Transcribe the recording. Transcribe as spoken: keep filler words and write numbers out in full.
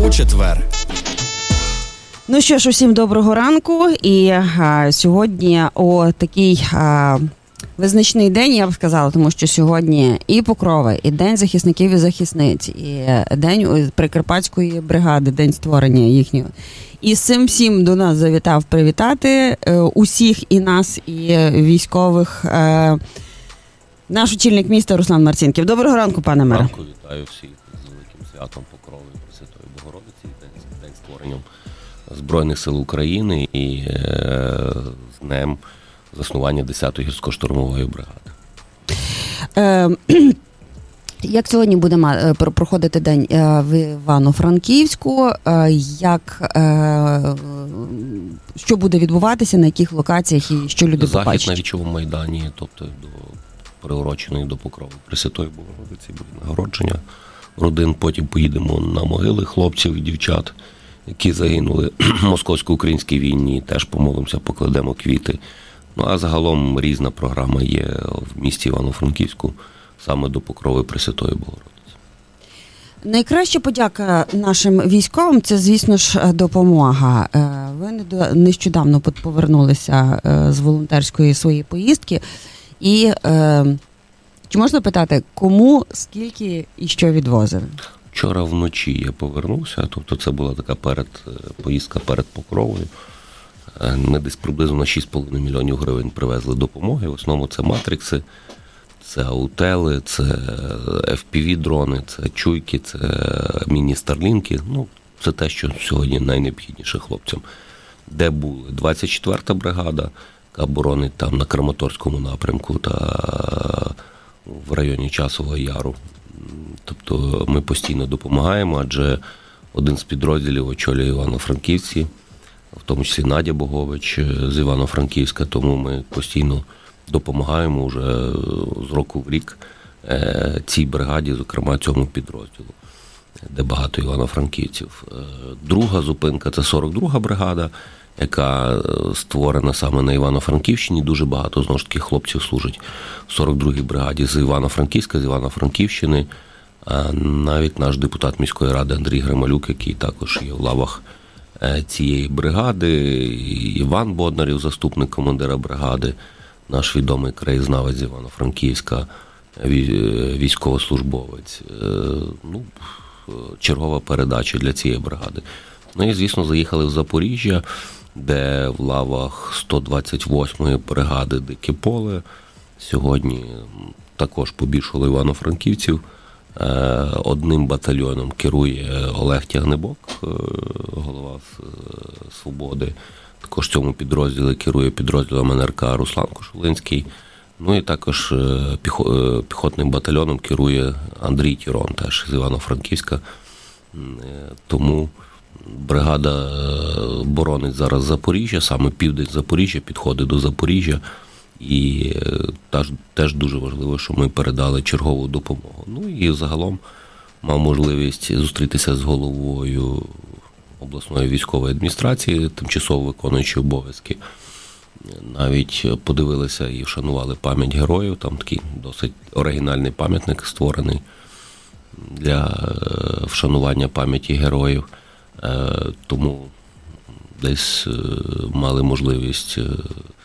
у четвер. Ну що ж, усім доброго ранку. І а, сьогодні о такий а, визначний день, я б сказала, тому що сьогодні і Покрова, і День захисників і захисниць, і День Прикарпатської бригади, День створення їхнього. І з цим всім до нас завітав привітати е, усіх і нас, і військових, е, наш очільник міста Руслан Марцінків. Доброго ранку, пане мере. Ранку, вітаю всіх з великим святом Покрови Пресвятої Богородиці, день, день створення Збройних сил України і е, з днем заснування десятої гірсько-штурмової бригади. Е, Як сьогодні буде проходити день в Івано-Франківську? Як, що буде відбуватися, на яких локаціях і що люди Захід побачать? на Річовому майдані, тобто до приуроченої до Покрови Пресвятої Богородиці, буде нагородження родин. Потім поїдемо на могили хлопців і дівчат, які загинули в московсько-українській війні. Теж помолимося, покладемо квіти. Ну а загалом різна програма є в місті Івано-Франківську, саме до Покрови Пресвятої Богородиці. Найкраща подяка нашим військовим – це, звісно ж, допомога. Ви нещодавно повернулися з волонтерської своєї поїздки. І чи можна питати, кому, скільки і що відвозили? Вчора вночі я повернувся, тобто це була така перед, поїздка перед Покровою. Ми десь приблизно на шість з половиною мільйонів гривень привезли допомоги. В основному це матрикси, це аутели, це еф пі ві-дрони, це чуйки, це міні-старлінки. Ну, це те, що сьогодні найнеобхідніше хлопцям. Де були? двадцять четверта бригада, яка боронить там на Краматорському напрямку та в районі Часового Яру. Тобто ми постійно допомагаємо, адже один з підрозділів очолює Івано-Франківці, в тому числі Надя Богович з Івано-Франківська, тому ми постійно допомагаємо вже з року в рік цій бригаді, зокрема цьому підрозділу, де багато івано-франківців. Друга зупинка – це сорок друга бригада, яка створена саме на Івано-Франківщині. Дуже багато, знову ж таки, хлопців служить в сорок другій бригаді з Івано-Франківська, з Івано-Франківщини. Навіть наш депутат міської ради Андрій Грималюк, який також є в лавах цієї бригади, Іван Боднарів, заступник командира бригади, наш відомий краєзнавець з Івано-Франківська, військовослужбовець. Ну, чергова передача для цієї бригади. Ну і, звісно, заїхали в Запоріжжя, де в лавах сто двадцять восьмої бригади Дике Поле сьогодні також побільшало івано-франківців. Одним батальйоном керує Олег Тягнебок, голова «Свободи». Також цьому підрозділі керує підрозділом ен ер ка Руслан Кошулинський. Ну і також піхотним батальйоном керує Андрій Тірон, теж з Івано-Франківська. Тому бригада боронить зараз Запоріжжя, саме південь Запоріжжя, підходить до Запоріжжя. І теж, теж дуже важливо, що ми передали чергову допомогу. Ну і загалом мав можливість зустрітися з головою обласної військової адміністрації, тимчасово виконуючи обов'язки. Навіть подивилися і вшанували пам'ять героїв. Там такий досить оригінальний пам'ятник створений для вшанування пам'яті героїв. Тому десь мали можливість